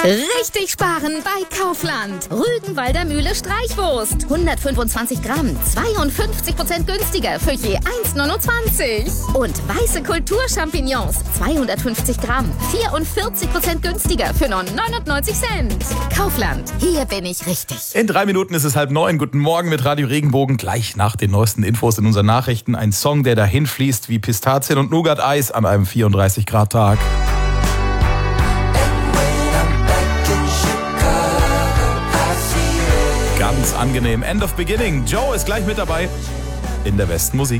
Richtig sparen bei Kaufland. Rügenwalder Mühle Streichwurst. 125 Gramm, 52% günstiger für je 1,29. Und weiße Kulturchampignons, 250 Gramm, 44% günstiger für nur 99 Cent. Kaufland, hier bin ich richtig. In 3 Minuten ist es 8:30. Guten Morgen mit Radio Regenbogen. Gleich nach den neuesten Infos in unseren Nachrichten. Ein Song, der dahin fließt wie Pistazien und Nougat-Eis an einem 34-Grad-Tag. Ganz angenehm. End of Beginning. Joe ist gleich mit dabei in der besten Musik.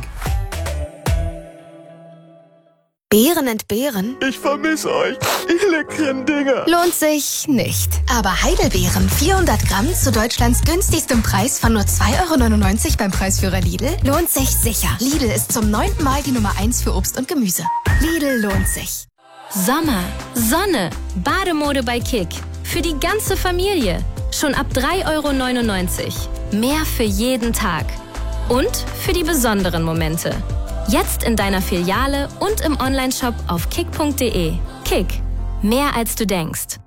Beeren entbehren? Ich vermisse euch, ihr leckeren Dinger. Lohnt sich nicht. Aber Heidelbeeren, 400 Gramm zu Deutschlands günstigstem Preis von nur 2,99 € beim Preisführer Lidl, lohnt sich sicher. Lidl ist zum 9. Mal die Nummer 1 für Obst und Gemüse. Lidl lohnt sich. Sommer, Sonne, Bademode bei Kick. Für die ganze Familie. Schon ab 3,99 €. Mehr für jeden Tag. Und für die besonderen Momente. Jetzt in deiner Filiale und im Onlineshop auf kick.de. Kick. Mehr als du denkst.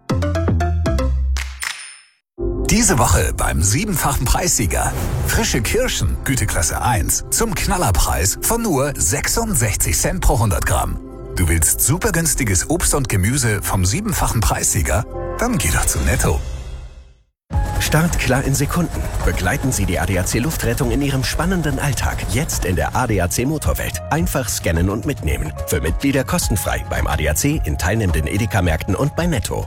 Diese Woche beim 7-fachen Preissieger. Frische Kirschen, Güteklasse 1, zum Knallerpreis von nur 66 Cent pro 100 Gramm. Du willst super günstiges Obst und Gemüse vom 7-fachen Preissieger? Dann geh doch zu Netto. Startklar in Sekunden. Begleiten Sie die ADAC Luftrettung in Ihrem spannenden Alltag. Jetzt in der ADAC Motorwelt. Einfach scannen und mitnehmen. Für Mitglieder kostenfrei beim ADAC, in teilnehmenden Edeka-Märkten und bei Netto.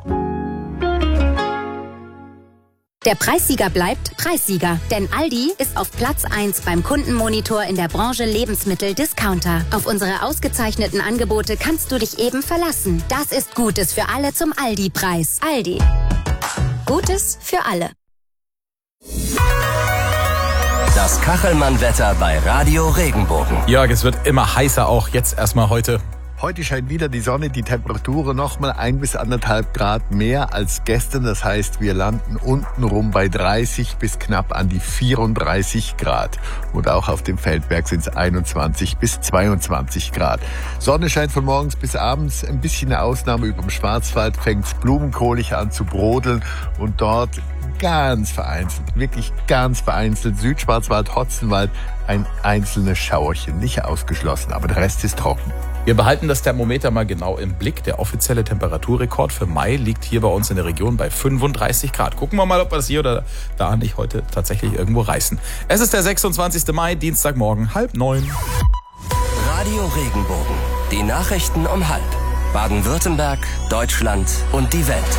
Der Preissieger bleibt Preissieger, denn Aldi ist auf Platz 1 beim Kundenmonitor in der Branche Lebensmittel-Discounter. Auf unsere ausgezeichneten Angebote kannst du dich eben verlassen. Das ist Gutes für alle zum Aldi-Preis. Aldi. Gutes für alle. Das Kachelmann-Wetter bei Radio Regenbogen. Jörg, es wird immer heißer, auch jetzt erstmal heute. Heute scheint wieder die Sonne, die Temperatur nochmal 1 bis 1,5 Grad mehr als gestern. Das heißt, wir landen untenrum bei 30 bis knapp an die 34 Grad. Und auch auf dem Feldberg sind es 21 bis 22 Grad. Sonne scheint von morgens bis abends. Ein bisschen eine Ausnahme über dem Schwarzwald. Fängt es blumenkohlig an zu brodeln. Und dort ganz vereinzelt, wirklich ganz vereinzelt, Südschwarzwald, Hotzenwald, ein einzelnes Schauerchen. Nicht ausgeschlossen, aber der Rest ist trocken. Wir behalten das Thermometer mal genau im Blick. Der offizielle Temperaturrekord für Mai liegt hier bei uns in der Region bei 35 Grad. Gucken wir mal, ob wir das hier oder da nicht heute tatsächlich irgendwo reißen. Es ist der 26. Mai, Dienstagmorgen, 8:30. Radio Regenbogen. Die Nachrichten um 8:30. Baden-Württemberg, Deutschland und die Welt.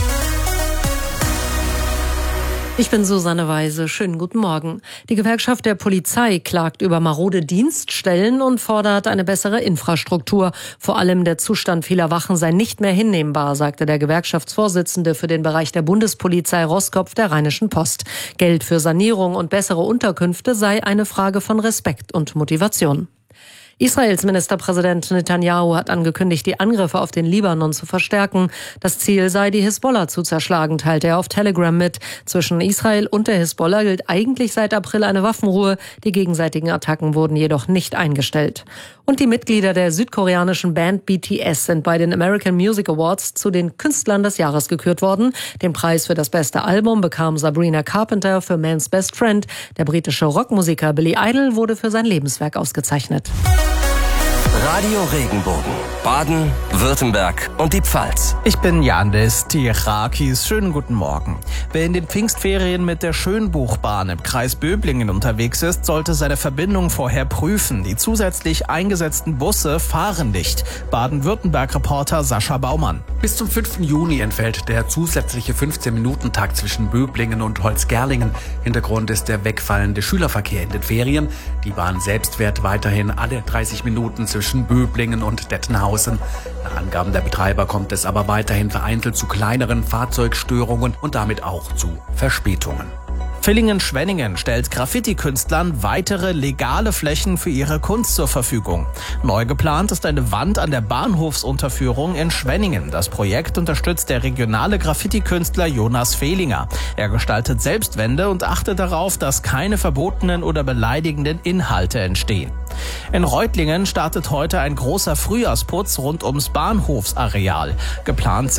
Ich bin Susanne Weise. Schönen guten Morgen. Die Gewerkschaft der Polizei klagt über marode Dienststellen und fordert eine bessere Infrastruktur. Vor allem der Zustand vieler Wachen sei nicht mehr hinnehmbar, sagte der Gewerkschaftsvorsitzende für den Bereich der Bundespolizei Roskopf der Rheinischen Post. Geld für Sanierung und bessere Unterkünfte sei eine Frage von Respekt und Motivation. Israels Ministerpräsident Netanyahu hat angekündigt, die Angriffe auf den Libanon zu verstärken. Das Ziel sei, die Hisbollah zu zerschlagen, teilte er auf Telegram mit. Zwischen Israel und der Hisbollah gilt eigentlich seit April eine Waffenruhe. Die gegenseitigen Attacken wurden jedoch nicht eingestellt. Und die Mitglieder der südkoreanischen Band BTS sind bei den American Music Awards zu den Künstlern des Jahres gekürt worden. Den Preis für das beste Album bekam Sabrina Carpenter für Man's Best Friend. Der britische Rockmusiker Billy Idol wurde für sein Lebenswerk ausgezeichnet. Radio Regenbogen. Baden, Württemberg und die Pfalz. Ich bin Janis Tirakis. Schönen guten Morgen. Wer in den Pfingstferien mit der Schönbuchbahn im Kreis Böblingen unterwegs ist, sollte seine Verbindung vorher prüfen. Die zusätzlich eingesetzten Busse fahren nicht. Baden-Württemberg-Reporter Sascha Baumann. Bis zum 5. Juni entfällt der zusätzliche 15-Minuten-Takt zwischen Böblingen und Holzgerlingen. Hintergrund ist der wegfallende Schülerverkehr in den Ferien. Die Bahn selbst fährt weiterhin alle 30 Minuten zwischen Böblingen und Dettenhausen. Nach Angaben der Betreiber kommt es aber weiterhin vereinzelt zu kleineren Fahrzeugstörungen und damit auch zu Verspätungen. Villingen-Schwenningen stellt Graffiti-Künstlern weitere legale Flächen für ihre Kunst zur Verfügung. Neu geplant ist eine Wand an der Bahnhofsunterführung in Schwenningen. Das Projekt unterstützt der regionale Graffiti-Künstler Jonas Fehlinger. Er gestaltet selbst Wände und achtet darauf, dass keine verbotenen oder beleidigenden Inhalte entstehen. In Reutlingen startet heute ein großer Frühjahrsputz rund ums Bahnhofsareal. Geplant